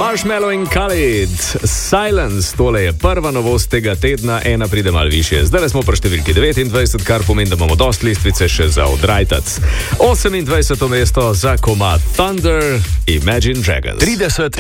Marshmallow in Khalid, Silence, tole je prva novost tega tedna, ena pride malo više. Zdaj smo pri številki 29, kar pomeni, da imamo dost listvice še za odrajtac. 28. mesto za komad Thunder, Imagine Dragons. 30